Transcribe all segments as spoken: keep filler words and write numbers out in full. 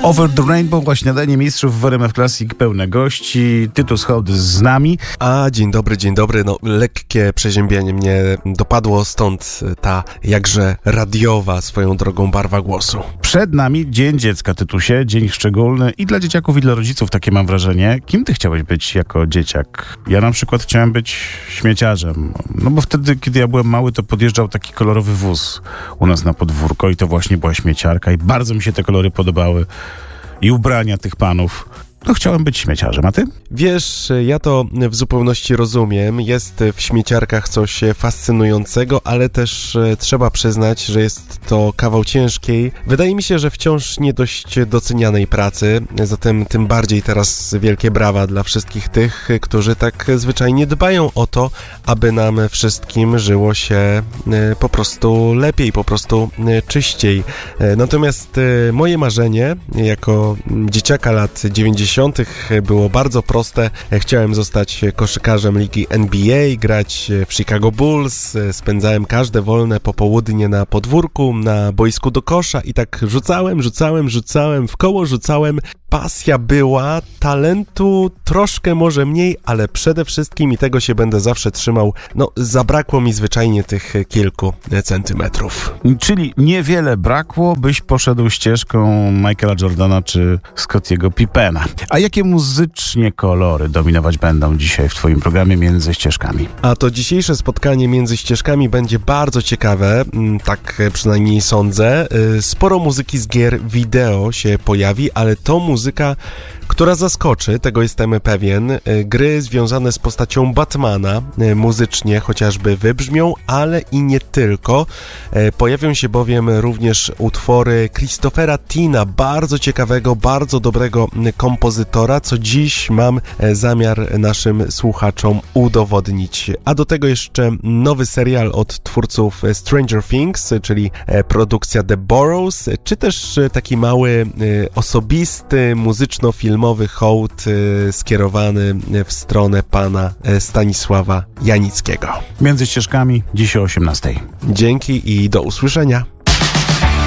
Over the Rainbow, śniadanie mistrzów w R M F Classic, pełne gości. Tytus Hołdys z nami. A, dzień dobry, dzień dobry. No, lekkie przeziębienie mnie dopadło, stąd ta jakże radiowa swoją drogą barwa głosu. Przed nami Dzień Dziecka, Tytusie, dzień szczególny i dla dzieciaków, i dla rodziców, takie mam wrażenie. Kim ty chciałeś być jako dzieciak? Ja na przykład chciałem być śmieciarzem. No bo wtedy, kiedy ja byłem mały, to podjeżdżał taki kolorowy wóz u nas na podwórko i to właśnie była śmieciarka i bardzo mi się te kolory podobały i ubrania tych panów. No chciałem być śmieciarzem, a ty? Wiesz, ja to w zupełności rozumiem. Jest w śmieciarkach coś fascynującego, ale też trzeba przyznać, że jest to kawał ciężkiej. Wydaje mi się, że wciąż nie dość docenianej pracy. Zatem tym bardziej teraz wielkie brawa dla wszystkich tych, którzy tak zwyczajnie dbają o to, aby nam wszystkim żyło się po prostu lepiej, po prostu czyściej. Natomiast moje marzenie jako dzieciaka lat dziewięćdziesiątych było bardzo proste. Chciałem zostać koszykarzem ligi N B A, grać w Chicago Bulls. Spędzałem każde wolne popołudnie na podwórku, na boisku do kosza i tak rzucałem, rzucałem, rzucałem, w koło rzucałem. Pasja była, talentu troszkę może mniej, ale przede wszystkim i tego się będę zawsze trzymał, no zabrakło mi zwyczajnie tych kilku centymetrów. Czyli niewiele brakło, byś poszedł ścieżką Michaela Jordana czy Scottiego Pippena. A jakie muzycznie kolory dominować będą dzisiaj w twoim programie Między Ścieżkami? A to dzisiejsze spotkanie Między Ścieżkami będzie bardzo ciekawe, tak przynajmniej sądzę. Sporo muzyki z gier wideo się pojawi, ale to muzyka Muzyka, która zaskoczy, tego jestem pewien. Gry związane z postacią Batmana muzycznie chociażby wybrzmią, ale i nie tylko. Pojawią się bowiem również utwory Christophera Tina, bardzo ciekawego, bardzo dobrego kompozytora, co dziś mam zamiar naszym słuchaczom udowodnić. A do tego jeszcze nowy serial od twórców Stranger Things, czyli produkcja The Burrows, czy też taki mały, osobisty, muzyczno-filmowy hołd skierowany w stronę pana Stanisława Janickiego. Między Ścieżkami, dziś o osiemnastej. Dzięki i do usłyszenia.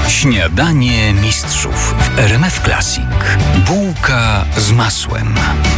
Śniadanie mistrzów w R M F Classic. Bułka z masłem.